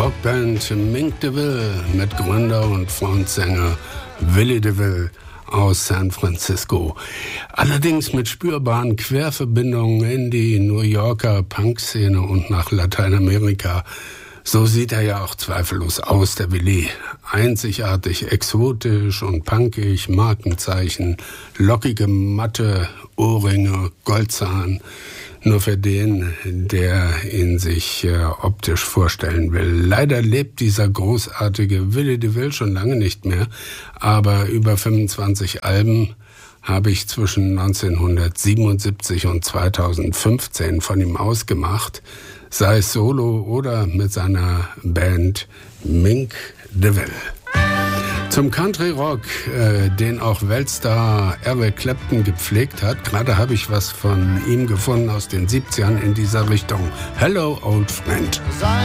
Rockband Mink DeVille mit Gründer und Frontsänger Willie DeVille aus San Francisco. Allerdings mit spürbaren Querverbindungen in die New Yorker Punkszene und nach Lateinamerika. So sieht er ja auch zweifellos aus, der Willie. Einzigartig, exotisch und punkig, Markenzeichen, lockige Matte, Ohrringe, Goldzahn. Nur für den, der ihn sich optisch vorstellen will. Leider lebt dieser großartige Willie DeVille schon lange nicht mehr, aber über 25 Alben habe ich zwischen 1977 und 2015 von ihm ausgemacht, sei es solo oder mit seiner Band Mink DeVille. Zum Country-Rock, den auch Weltstar Eric Clapton gepflegt hat. Gerade habe ich was von ihm gefunden aus den 70ern in dieser Richtung. Hello, Old Friend.